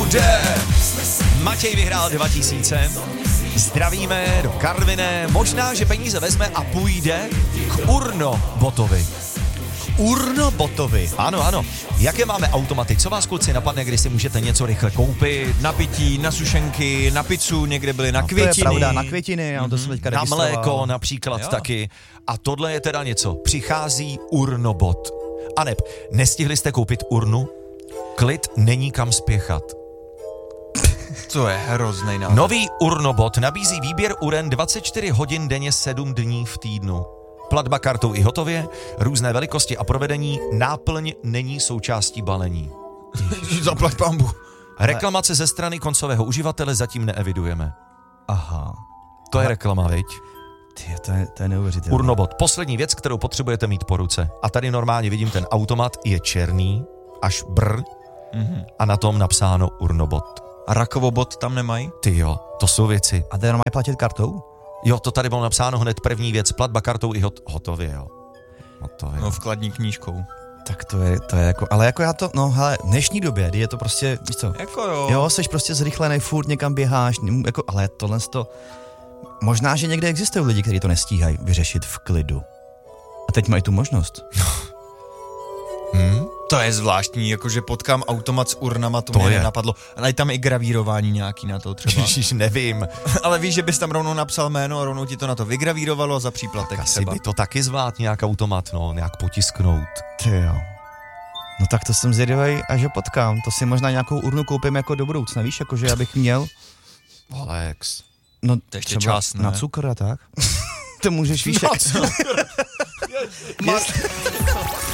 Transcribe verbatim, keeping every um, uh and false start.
bude. Matěj vyhrál dva tisíce. Zdravíme do Karviné. Možná, že peníze vezme a půjde k Urnobotovi. Urnobotovi. Ano, ano. Jaké máme automaty? Co vás, kluci, napadne, když si můžete něco rychle koupit? Na pití, na sušenky, na pizzu, někde byly na no, květiny. To je pravda, na květiny, já to jsem teďka Na registroval. mléko například Jo. taky. A tohle je teda něco. Přichází Urnobot. Aneb, nestihli jste koupit urnu? Klid, není kam spěchat. To je hroznej nápad. Nový Urnobot nabízí výběr uren dvacet čtyři hodin denně sedm dní v týdnu. Platba kartou i hotově, různé velikosti a provedení, náplň není součástí balení. Zaplať pambu. Reklamace ze strany koncového uživatele zatím neevidujeme. Aha. To je reklama, viď? Ty, to je, to je neuvěřitelné. Urnobot. Poslední věc, kterou potřebujete mít po ruce. A tady normálně vidím, ten automat je černý, až brr, mm-hmm. a na tom napsáno Urnobot. A rakovobot tam nemají? Ty jo, to jsou věci. A to je normálně platit kartou? Jo, to tady bylo napsáno hned první věc, platba kartou i hot, hotově, jo. Hotově. No vkladní knížkou. Tak to je, to je jako, ale jako já to, no hele, v dnešní době, kdy je to prostě, víš co, Jako jo. jo, seš prostě zrychlený, furt někam běháš, jako, ale tohle to, možná, že někde existují lidi, kteří to nestíhají vyřešit v klidu. A teď mají tu možnost. Hmm? To je zvláštní, jakože potkám automat s urnama, to, To mě je. nenapadlo. Ale je tam i gravírování nějaký na to třeba. Ježiš, nevím. Ale víš, že bys tam rovnou napsal jméno a rovnou ti to na to vygravírovalo za příplatek Asi třeba. by to taky zvlád nějak automat, no, nějak potisknout. Ty jo. No tak to jsem zvědavej, až ho potkám. To si možná nějakou urnu koupím jako do budoucna, víš, jakože abych měl, Alex. no To ještě třeba čas, ne? na cukr a tak. To můžeš, víš, jak...